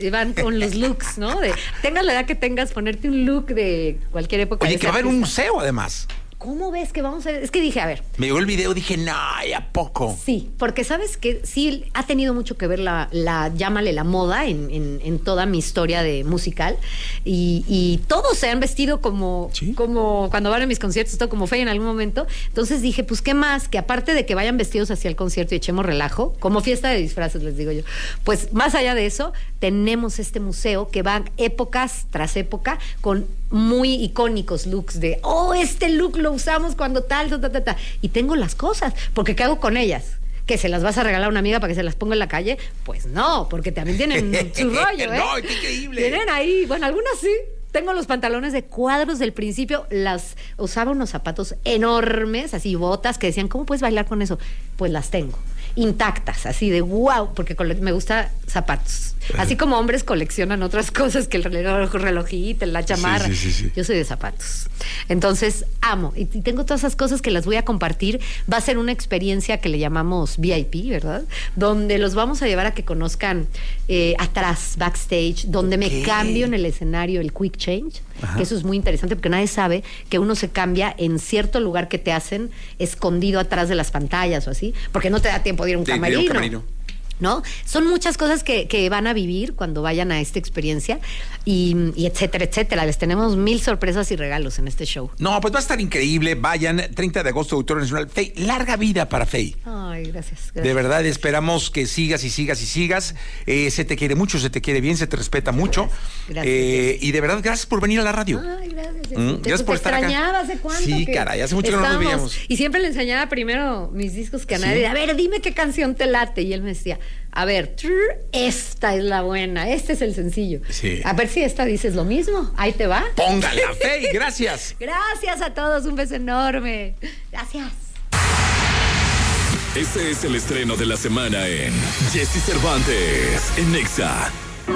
van con los looks, ¿no? Tengas la edad que tengas, ponerte un look de cualquier época. Oye, que va a haber un museo, además. ¿Cómo ves que vamos a ver? Es que dije, a ver. Me llegó el video, dije, no, ¿a poco? Sí, porque sabes que sí ha tenido mucho que ver llámale la moda en toda mi historia de musical. Y todos se han vestido como cuando van a mis conciertos, todo como Faye en algún momento. Entonces dije, pues, ¿qué más? Que aparte de que vayan vestidos hacia el concierto y echemos relajo, como fiesta de disfraces, les digo yo. Pues, más allá de eso, tenemos este museo que va épocas tras época con muy icónicos looks de, este look lo usamos cuando tal. Y tengo las cosas, porque ¿qué hago con ellas? ¿Que se las vas a regalar a una amiga para que se las ponga en la calle? Pues no, porque también tienen su rollo, ¿eh? No, qué increíble. Tienen ahí, bueno, algunas sí. Tengo los pantalones de cuadros del principio, usaba unos zapatos enormes, así botas, que decían, ¿cómo puedes bailar con eso? Pues las tengo, intactas, así de wow, porque me gusta zapatos. Así como hombres coleccionan otras cosas, que el relojito, la chamarra. Sí. Yo soy de zapatos. Entonces, amo. Y tengo todas esas cosas que las voy a compartir. Va a ser una experiencia que le llamamos VIP, ¿verdad? Donde los vamos a llevar a que conozcan atrás, backstage, donde me cambio en el escenario, el quick change. Ajá. Que eso es muy interesante porque nadie sabe que uno se cambia en cierto lugar que te hacen escondido atrás de las pantallas o así, porque no te da tiempo de ir a un camerino. ¿No? Son muchas cosas que van a vivir cuando vayan a esta experiencia y etcétera, etcétera. Les tenemos 1000 sorpresas y regalos en este show. No, pues va a estar increíble. Vayan, 30 de agosto, Auditorio Nacional. Faye, larga vida para Faye. Ay, gracias. De verdad, esperamos que sigas y sigas y sigas. Se te quiere mucho, se te quiere bien, se te respeta mucho. Gracias. Y de verdad, gracias por venir a la radio. Ay, gracias. Gracias por estar acá. Te extrañaba, ¿hace cuánto? Sí, caray, hace mucho que no nos veíamos. Y siempre le enseñaba primero mis discos que a nadie. A ver, dime qué canción te late. Y él me decía, a ver, esta es la buena, este es el sencillo. Sí. A ver si esta dices lo mismo. Ahí te va. Póngala, Faye, gracias. Gracias a todos, un beso enorme. Gracias. Este es el estreno de la semana en Jessy Cervantes en Nexa.